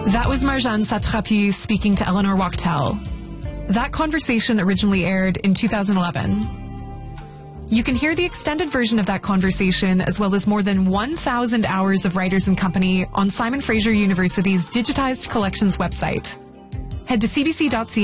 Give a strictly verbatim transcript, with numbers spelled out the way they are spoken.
That was Marjane Satrapi speaking to Eleanor Wachtel. That conversation originally aired in two thousand eleven. You can hear the extended version of that conversation, as well as more than one thousand hours of Writers and Company, on Simon Fraser University's digitized collections website. Head to c b c dot c a